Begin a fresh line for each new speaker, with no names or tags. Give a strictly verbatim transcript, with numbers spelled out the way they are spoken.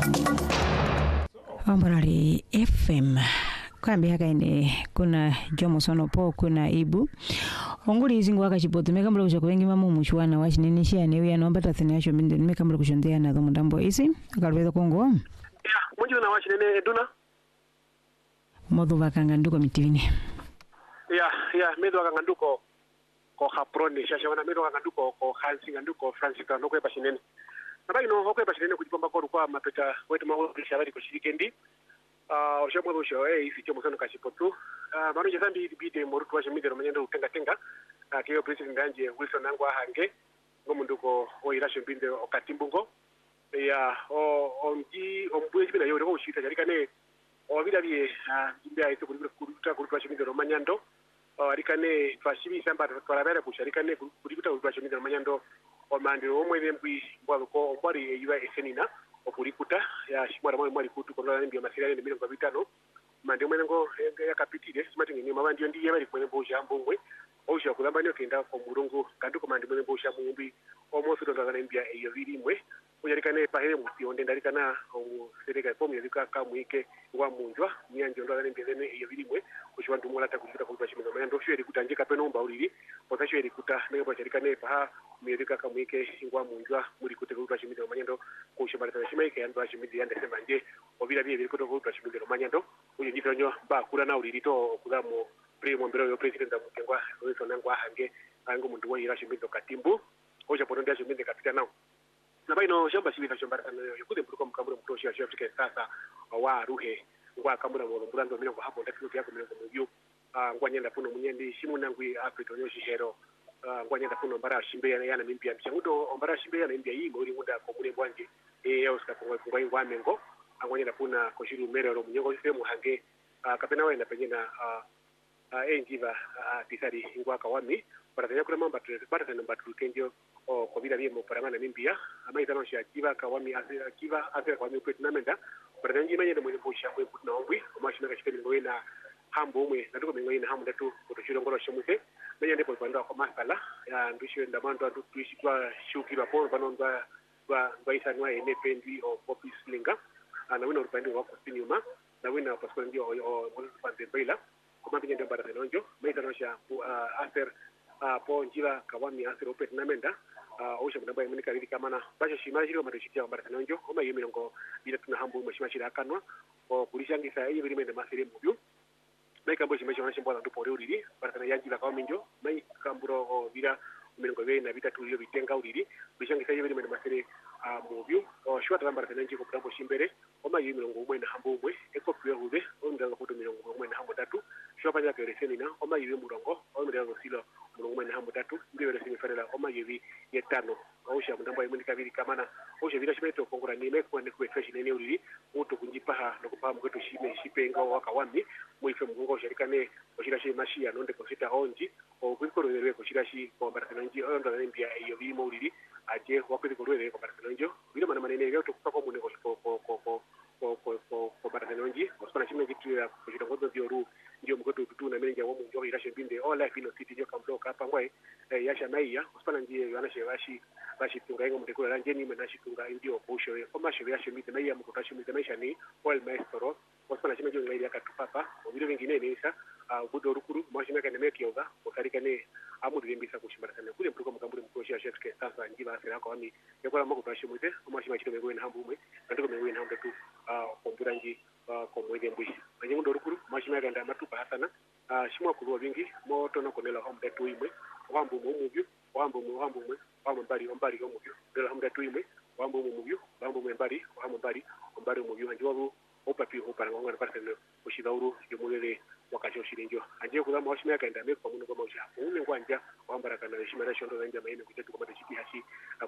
Omborari F M kwambi haka ine kuna Jomo Sono po kuna Ibu onguri izingu waka chipoto mekambula kusha kuwengi mamu mchuwana wachi nini shia newe ya nomba tathini yasho mbinde mekambula kushondea na dhomu ndambo isi kalweza kongo
ya mungu na wachi nene eduna
modu wakanga nduko mitivini
ya ya medu wakanga nduko ko haproni shasha wana medu wakanga nduko ko hansinga nduko Francisca noko epa shinene nabai no hoko epa shinene kujipamba koru kwa mapeta wetu mahu shabari kushirikendi ah uh, oshamwe busho eh isi chomo sana kashipotu ah uh, manu jazambi bide morutu washe midero manyendo utenga tenga uh, kiyo president anje Wilson Nangwa hange ngomunduko oirashe binde okatimbungo ya o onji ombwe bina yore ko ushita jarikane o bidabie ah bimbe aito kuri kuruta kuri washe midero manyando o arikane twashibi samba twarabera kusharikane kuri kuta kuri washe midero manyando o mandiro omwe bembwi mbwako ombari yuwa esenina okurikuta ya shimwara mwe mwali kutu kwa ndio masirani ndimiro kwa bitano mande mwengo yakapitire simatingi ni mabandi ndiye bali kwene bosha mbongwe osha kulamba nyo kenda ko murungu kandu ko mande mwengo bosha mumbi omoso ndo ngana mbia iyo birimwe ujarikane pahere muti onde ndarikana o sereka pomu yika kamwike ngwa munjwa nyanje ndo ngana mbia ne iyo birimwe kushwa ndumula ta kushita kwa shimino mando shweri kutanjika peno mba uliri pota shweri kuta nego bajarikane paha muyerika kamwike ngwa munjwa muri kute kwa shimino manyendo kushimarita shimaike yandwa shimidi yande semanje obira biye birikoto kwa shimino manyendo uye jitonyo ba kula na ulirito kuzamo primo mbero yo president amukengwa Wilson Nangwa hange ango mundu wa ira shimino katimbu oja poronda shimino kapita nao na baino shamba shibika shombara yukude mpuko mkamura mtoshi ya Afrika sasa wa ruhe ngwa kamura mo mburando minongo hapo ndatuko yako minongo mubyo ngwa nyenda puno munyendi shimu nangwi Afrika nyoshi hero ngwa nyenda puno mbara shimbe yana mimpia mchangudo mbara shimbe yana mimpia yi muri munda ko mure bwanje e osika ko ngwa ngwa mengo ngwa nyenda puna ko shiru merero munyengo semu hange kapena wenda penyena e njiva tisari ngwa kawami para tenya kula mamba para tenya mamba tukenjo o ko bila biemo para mana mimpia amaita no sha kiva kawami asira kiva asira kawami petnamenda para tenya nyenya mo nyembo mwe putna ongwi ko mashina ka shikeni ngwena hambo mwe natuko ngwena hambo datu ko shiro ngoro shomuse menya ndipo banda ko masala ya ndishwe ndamando atu tuishitwa shuki bapo banonda ba baisa nwa ene pendi o popis linga ana wino rupandi wa kusiniuma na wina pasco ndio o pande baila kuma pinye ndo bara nonjo meita nosha aser po njira kawami aser opet namenda osha mnamba yemini karidi kamana basha shimara shiro madoshitia bara nonjo oma yemi ngo bila tuna hambu mashima shira kanwa o kulishangisa iyi biri mende masire mubyo mai kambo shimashi wana shimbo ndo pore uriri bara yanjira kawami njo mai kamburo o bila umengo we na bita tulio bitenga uriri kulishangisa iyi biri mende masire mubyo o shwata bara nonjo ko kambo shimbere oma yemi ngo umwe na hambu umwe eko pyo hude ondanga foto mirongo umwe na hambu tatu shwapa ya kereseni na oma yemi murongo o mrengo silo murongo umwe na hambu tatu ndio ile simifarela oma yemi yetano osha mndambo yemi kabiri kamana osha bila shimeto kongora ni meko ne ku fresh ne uriri uto kunjipaha no kupaha mwetu shime shipenga waka wami muife mungo sharikane oshira shi mashia nonde kosita onji o kwikoro rere koshira shi ko baratananji ondo na mbia iyo bimo uriri aje wakwete ko rere ko baratananjo bila mana manene yo to kupako mune ko ko ko ko ko ko ko ko baratananji osana shime kitu ya koshira ngodo dioru ndio mkoto tutu na menja wa munjo irashe binde all life ino city jo kamlo kapa ngwe yasha maiya osana ndiye yana shewashi bashi tunga ngo mtekula ranjeni menashi tunga ndio kusho ko masho yashe mite maiya mkotashi mite maisha ni all maestro osana shime jo ngai akatupapa obiro vingine nisa budo rukuru mashime kana mekioga okarika ne amudu limbisa kushimara sana kule mtuko mkambule mkoshi ya chef ke sasa njiba asira kwa mi yakola mako tashi mite mashime chito mego na hambume ndiko mego na hambe tu kombura nji ko mwege mbwi manyengo ndo rukuru mashime ganda matupa hasana shimwa kulwa vingi moto no konela hombe tu imwe wambu mu mubyo wambu mu wambu mu wambu mbali ombali yo mubyo ndela hombe tu imwe wambu mu mubyo wambu mu mbali wambu mbali ombali mubyo anjiwabu opapi opara ngwa na parcelle oshidauru yo mulele wakati oshirinjo anje kula mawashime ganda meko muno kwa mawsha une kwanja wambara kana shimara shondo nja maine kutetu kwa madashi hashi